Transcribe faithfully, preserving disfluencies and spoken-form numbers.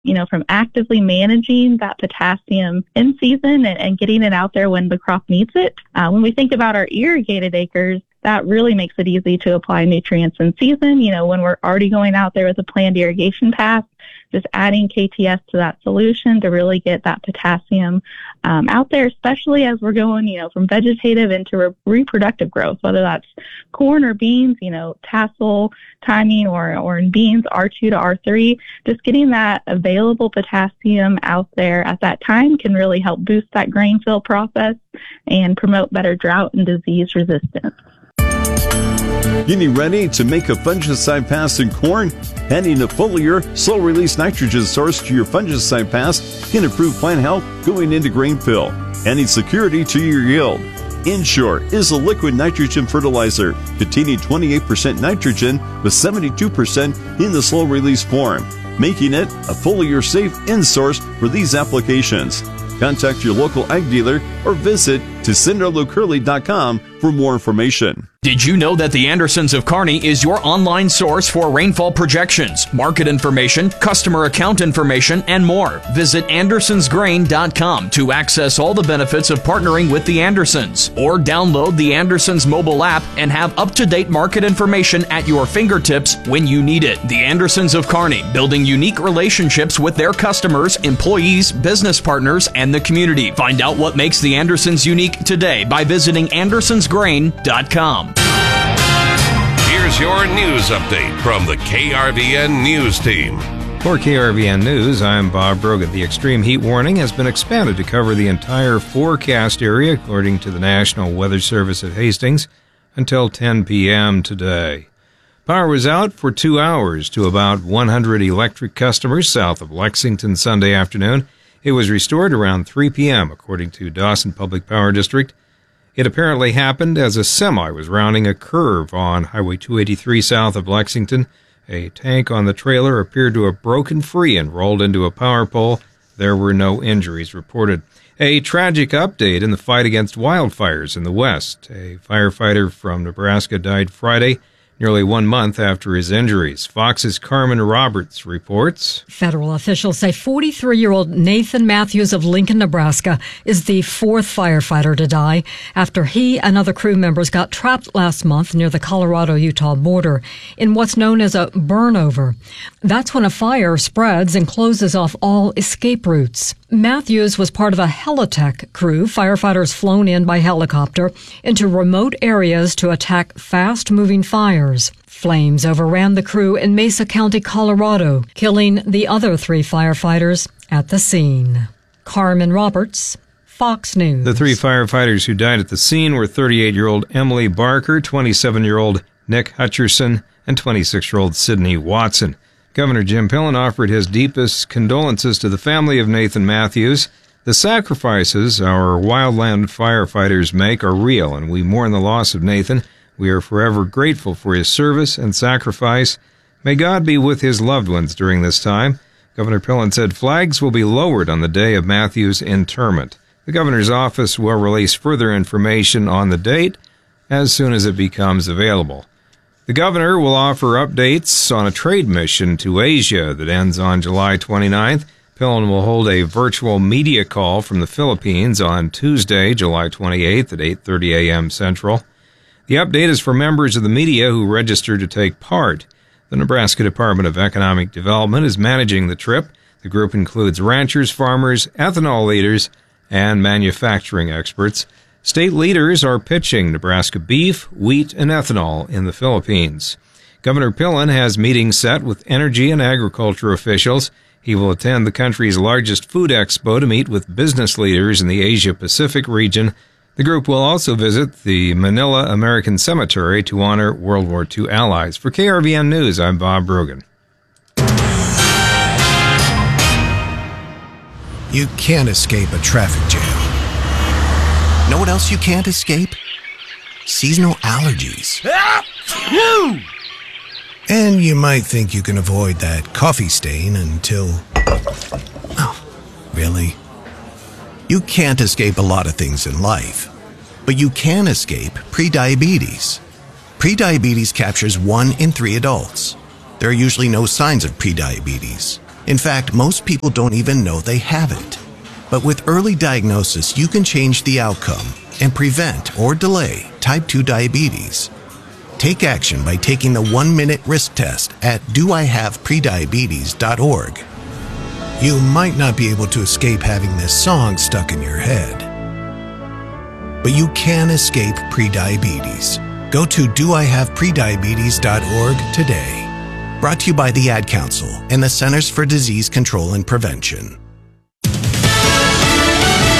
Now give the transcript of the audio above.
you know, from actively managing that potassium in season and, and getting it out there when the crop needs it. Uh, when we think about our irrigated acres, that really makes it easy to apply nutrients in season. You know, when we're already going out there with a planned irrigation path, just adding K T S to that solution to really get that potassium um, out there, especially as we're going, you know, from vegetative into re- reproductive growth, whether that's corn or beans, you know, tassel timing, or, or in beans, R two to R three, just getting that available potassium out there at that time can really help boost that grain fill process and promote better drought and disease resistance. Getting ready to make a fungicide pass in corn? Adding a foliar, slow-release nitrogen source to your fungicide pass can improve plant health going into grain fill, adding security to your yield. Ensure is a liquid nitrogen fertilizer containing twenty-eight percent nitrogen with seventy-two percent in the slow-release form, making it a foliar safe end source for these applications. Contact your local ag dealer or visit Tesindalo Curly dot com for more information. Did you know that the Andersons of Kearney is your online source for rainfall projections, market information, customer account information, and more? Visit Andersons Grain dot com to access all the benefits of partnering with the Andersons, or download the Andersons mobile app and have up-to-date market information at your fingertips when you need it. The Andersons of Kearney, building unique relationships with their customers, employees, business partners, and the community. Find out what makes the Andersons unique today by visiting Andersons Grain dot com. Here's your news update from the K R V N News Team. For K R V N News, I'm Bob Brogan. The extreme heat warning has been expanded to cover the entire forecast area, according to the National Weather Service at Hastings, until ten p.m. today. Power was out for two hours to about one hundred electric customers south of Lexington Sunday afternoon. It was restored around three p.m., according to Dawson Public Power District. It apparently happened as a semi was rounding a curve on Highway two eighty-three south of Lexington. A tank on the trailer appeared to have broken free and rolled into a power pole. There were no injuries reported. A tragic update in the fight against wildfires in the West. A firefighter from Nebraska died Friday, nearly one month after his injuries. Fox's Carmen Roberts reports. Federal officials say forty-three-year-old Nathan Matthews of Lincoln, Nebraska, is the fourth firefighter to die after he and other crew members got trapped last month near the Colorado-Utah border in what's known as a burnover. That's when a fire spreads and closes off all escape routes. Matthews was part of a Helitech crew, firefighters flown in by helicopter into remote areas to attack fast-moving fires. Flames overran the crew in Mesa County, Colorado, killing the other three firefighters at the scene. Carmen Roberts, Fox News. The three firefighters who died at the scene were thirty-eight-year-old Emily Barker, twenty-seven-year-old Nick Hutcherson, and twenty-six-year-old Sydney Watson. Governor Jim Pillen offered his deepest condolences to the family of Nathan Matthews. The sacrifices our wildland firefighters make are real, and we mourn the loss of Nathan. We are forever grateful for his service and sacrifice. May God be with his loved ones during this time. Governor Pillen said flags will be lowered on the day of Matthews' interment. The governor's office will release further information on the date as soon as it becomes available. The governor will offer updates on a trade mission to Asia that ends on July twenty-ninth. Pillen will hold a virtual media call from the Philippines on Tuesday, July twenty-eighth at eight thirty a.m. Central. The update is for members of the media who register to take part. The Nebraska Department of Economic Development is managing the trip. The group includes ranchers, farmers, ethanol leaders, and manufacturing experts. State leaders are pitching Nebraska beef, wheat, and ethanol in the Philippines. Governor Pillen has meetings set with energy and agriculture officials. He will attend the country's largest food expo to meet with business leaders in the Asia-Pacific region. The group will also visit the Manila American Cemetery to honor World War Two allies. For K R V N News, I'm Bob Brogan. You can't escape a traffic jam. Know what else you can't escape? Seasonal allergies. And you might think you can avoid that coffee stain until... Oh, really? You can't escape a lot of things in life, but you can escape prediabetes. Prediabetes captures one in three adults. There are usually no signs of prediabetes. In fact, most people don't even know they have it. But with early diagnosis, you can change the outcome and prevent or delay type two diabetes. Take action by taking the one-minute risk test at do I have prediabetes dot org. You might not be able to escape having this song stuck in your head, but you can escape prediabetes. Go to do I have prediabetes dot org today. Brought to you by the Ad Council and the Centers for Disease Control and Prevention.